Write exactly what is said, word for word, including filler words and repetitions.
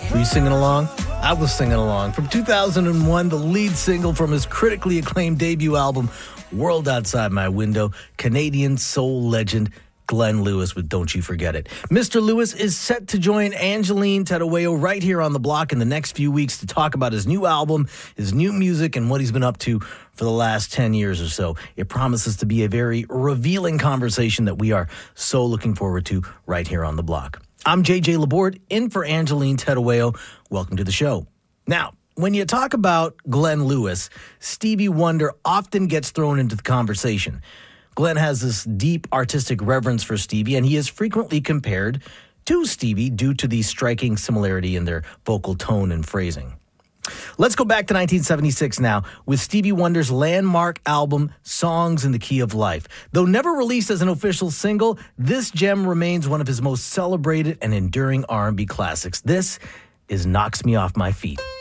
Were you singing along? I was singing along. From two thousand one, the lead single from his critically acclaimed debut album, World Outside My Window, Canadian soul legend Glenn Lewis with Don't You Forget It. Mister Lewis is set to join Angeline Tedaweo right here on the block in the next few weeks to talk about his new album, his new music, and what he's been up to for the last ten years or so. It promises to be a very revealing conversation that we are so looking forward to right here on the block. I'm J J Laborde, in for Angeline Tedaweo. Welcome to the show. Now, when you talk about Glenn Lewis, Stevie Wonder often gets thrown into the conversation. Glenn has this deep artistic reverence for Stevie, and he is frequently compared to Stevie due to the striking similarity in their vocal tone and phrasing. Let's go back to nineteen seventy-six now with Stevie Wonder's landmark album, Songs in the Key of Life. Though never released as an official single, this gem remains one of his most celebrated and enduring R and B classics. This is Knocks Me Off My Feet.